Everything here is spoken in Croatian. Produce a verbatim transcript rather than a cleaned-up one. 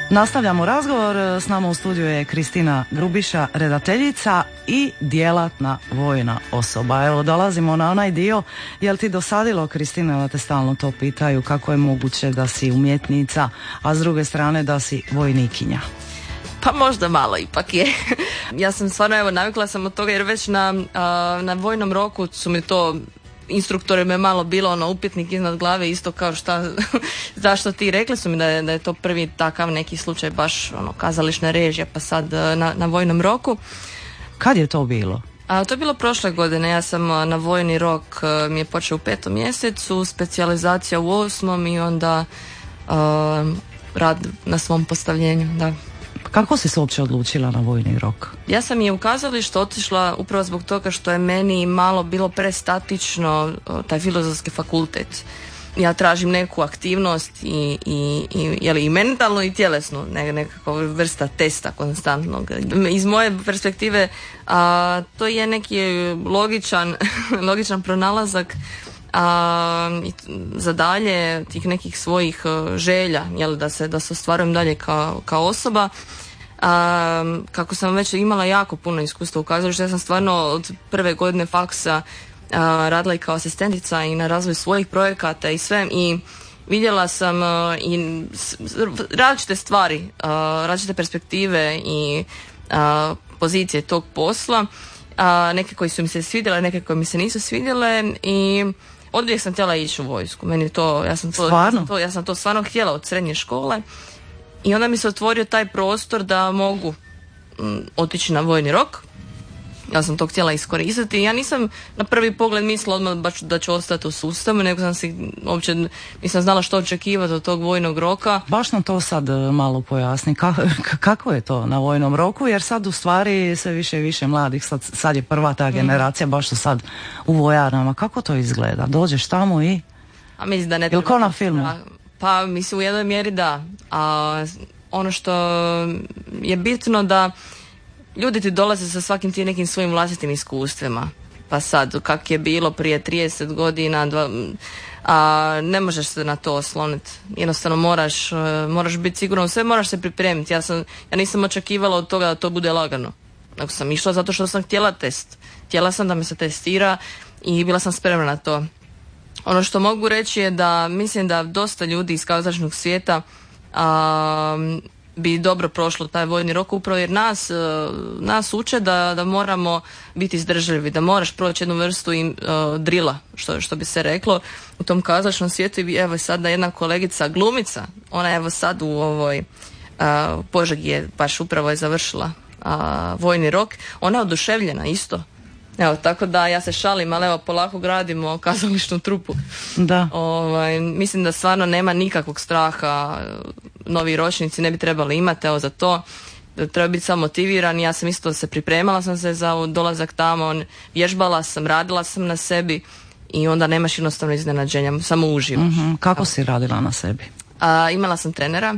Nastavljamo razgovor, s nama u studiju je Kristina Grubiša, redateljica i djelatna vojna osoba. Evo, dolazimo na onaj dio, jel ti dosadilo, Kristina, da te stalno to pitaju, kako je moguće da si umjetnica, a s druge strane da si vojnikinja? Pa možda malo ipak je. Ja sam stvarno, evo, navikla sam od toga jer već na, na vojnom roku su mi to instruktore me malo bilo ono upitnik iznad glave, isto kao šta, zašto ti, rekli su mi da je, da je to prvi takav neki slučaj, baš ono kazališna režija, pa sad na, na vojnom roku. Kad je to bilo? A, to je bilo prošle godine, ja sam na vojni rok, mi je počeo u petom mjesecu, specijalizacija u osmom i onda uh, rad na svom postavljenju, da. Kako si se uopće odlučila na vojni rok? Ja sam je u kazalište otišla upravo zbog toga što je meni malo bilo prestatično taj filozofski fakultet. Ja tražim neku aktivnost i, i, i, jeli, i mentalnu i tjelesnu, ne, nekakva vrsta testa konstantnog. Iz moje perspektive a, to je neki logičan, logičan pronalazak a, za dalje tih nekih svojih želja, jel, da se, da se ostvarujem dalje kao, kao osoba. A, kako sam već imala jako puno iskustva u kazalištu, ja sam stvarno od prve godine faksa a, radila i kao asistentica i na razvoju svojih projekata i sve, i vidjela sam a, i s, različite stvari, a, različite perspektive i a, pozicije tog posla, a, neke koje su mi se svidjele, neke koje mi se nisu svidjele, i oduvijek sam htjela ići u vojsku. Meni to, ja sam to, ja sam to, ja sam to stvarno htjela od srednje škole, i onda mi se otvorio taj prostor da mogu m, otići na vojni rok. Ja sam to htjela iskoristiti. Ja nisam na prvi pogled mislila odmah baš da ću ostati u sustavu, nego sam si uopće nisam znala što očekivati od tog vojnog roka. Baš nam to sad malo pojasni. Ka, kako je to na vojnom roku? Jer sad u stvari sve više i više mladih, sad, sad je prva ta generacija, mm. baš su sad u vojarnama. Kako to izgleda? Dođeš tamo i... A mislim da ne treba... Jel ko na filmu? Pa, pa mislim u jednoj mjeri da. A ono što je bitno da ljudi ti dolaze sa svakim ti nekim svojim vlastitim iskustvima. Pa sad, kak je bilo prije trideset godina, dva, a ne možeš se na to osloniti. Jednostavno moraš, moraš biti siguran u sve, moraš se pripremiti. Ja, sam, ja nisam očekivala od toga da to bude lagano. Nego sam išla zato što sam htjela test. Htjela sam da me se testira i bila sam spremna na to. Ono što mogu reći je da mislim da dosta ljudi iz kazališnog svijeta a, bi dobro prošlo taj vojni rok, upravo jer nas, nas uče da, da moramo biti izdržljivi, da moraš proći jednu vrstu im, uh, drila, što, što bi se reklo u tom kazališnom svijetu. I evo sada jedna kolegica glumica, ona evo sad u ovoj uh, Požegi je baš upravo je završila uh, vojni rok, ona je oduševljena isto. Evo, tako da ja se šalim, ali evo polako gradimo kazališnu trupu. Da. Ovaj, mislim da stvarno nema nikakvog straha, novi ročnici ne bi trebali imati, evo za to. Treba biti samo motiviran. Ja sam isto se pripremala sam se za dolazak tamo, vježbala sam, radila sam na sebi i onda nemaš jednostavno iznenađenja, samo uživaš. Mm-hmm. Kako si radila na sebi? A, imala sam trenera